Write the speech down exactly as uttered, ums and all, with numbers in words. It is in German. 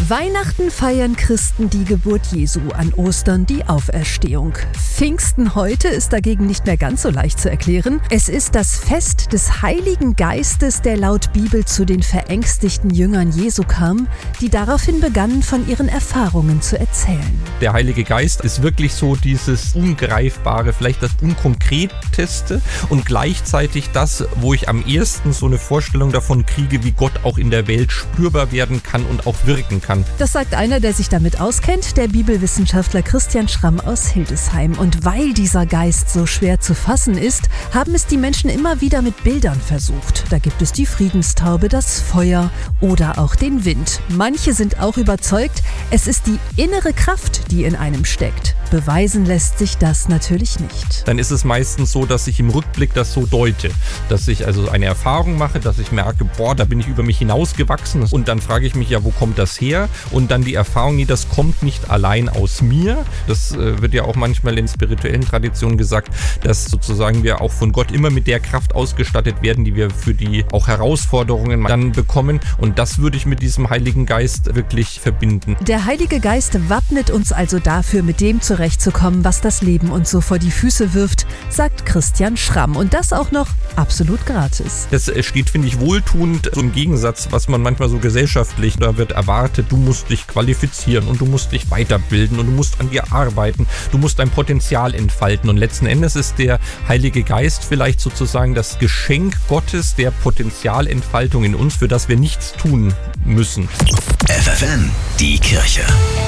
Weihnachten feiern Christen die Geburt Jesu, an Ostern die Auferstehung. Pfingsten heute ist dagegen nicht mehr ganz so leicht zu erklären. Es ist das Fest des Heiligen Geistes, der laut Bibel zu den verängstigten Jüngern Jesu kam, die daraufhin begannen, von ihren Erfahrungen zu erzählen. Der Heilige Geist ist wirklich so dieses Ungreifbare, vielleicht das Unkonkreteste und gleichzeitig das, wo ich am ehesten so eine Vorstellung davon kriege, wie Gott auch in der Welt spürbar werden kann und auch wirken kann. Das sagt einer, der sich damit auskennt, der Bibelwissenschaftler Christian Schramm aus Hildesheim. Und weil dieser Geist so schwer zu fassen ist, haben es die Menschen immer wieder mit Bildern versucht. Da gibt es die Friedenstaube, das Feuer oder auch den Wind. Manche sind auch überzeugt, es ist die innere Kraft, die in einem steckt. Beweisen lässt sich das natürlich nicht. Dann ist es meistens so, dass ich im Rückblick das so deute, dass ich also eine Erfahrung mache, dass ich merke, boah, da bin ich über mich hinausgewachsen und dann frage ich mich ja, wo kommt das her? Und dann die Erfahrung, nee, das kommt nicht allein aus mir. Das äh, wird ja auch manchmal in spirituellen Traditionen gesagt, dass sozusagen wir auch von Gott immer mit der Kraft ausgestattet werden, die wir für die auch Herausforderungen dann bekommen. Und das würde ich mit diesem Heiligen Geist wirklich verbinden. Der Heilige Geist wappnet uns also dafür, mit dem zurechtzukommen, was das Leben uns so vor die Füße wirft, sagt Christian Schramm. Und das auch noch absolut gratis. Das steht, finde ich, wohltuend so im Gegensatz, was man manchmal so gesellschaftlich, da wird erwartet, du musst dich qualifizieren und du musst dich weiterbilden und du musst an dir arbeiten, du musst dein Potenzial entfalten. Und letzten Endes ist der Heilige Geist vielleicht sozusagen das Geschenk Gottes der Potenzialentfaltung in uns, für das wir nichts tun müssen. F F N, die Kirche.